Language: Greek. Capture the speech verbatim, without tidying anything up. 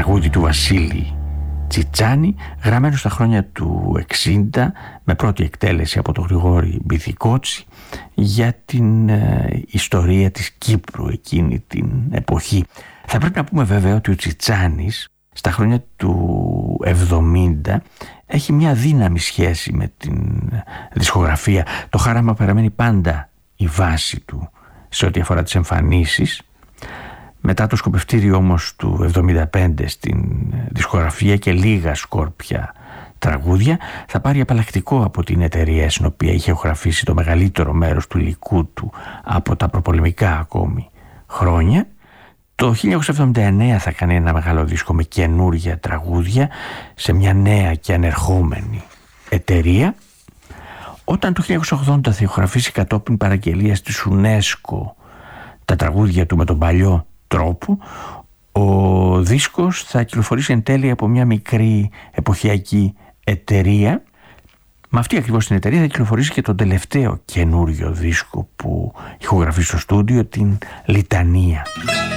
τραγούδι του Βασίλη Τσιτσάνη, γραμμένο στα χρόνια του εξήντα με πρώτη εκτέλεση από τον Γρηγόρη Μπιθικότσι, για την ε, ιστορία της Κύπρου εκείνη την εποχή. Θα πρέπει να πούμε βέβαια ότι ο Τσιτσάνης στα χρόνια του εβδομήντα έχει μια δύναμη σχέση με την δισκογραφία. Το Χάραμα παραμένει πάντα η βάση του σε ό,τι αφορά τις εμφανίσεις. Μετά το Σκοπευτήριο όμως του εβδομήντα πέντε στην δισκογραφία και λίγα σκόρπια τραγούδια, θα πάρει απαλλακτικό από την εταιρεία στην οποία είχε ηχογραφήσει το μεγαλύτερο μέρος του υλικού του από τα προπολεμικά ακόμη χρόνια. Το χίλια εννιακόσια εβδομήντα εννέα θα κάνει ένα μεγάλο δίσκο με καινούρια τραγούδια σε μια νέα και ανερχόμενη εταιρεία. Όταν το χίλια εννιακόσια ογδόντα θα ηχογραφήσει κατόπιν παραγγελίας της UNESCO τα τραγούδια του με τον παλιό τρόπο, ο δίσκος θα κυκλοφορήσει εν τέλει από μια μικρή εποχιακή εταιρεία. Με αυτή ακριβώς την εταιρεία θα κυκλοφορήσει και τον τελευταίο καινούριο δίσκο που ηχογραφεί στο στούντιο, την Λιτανία.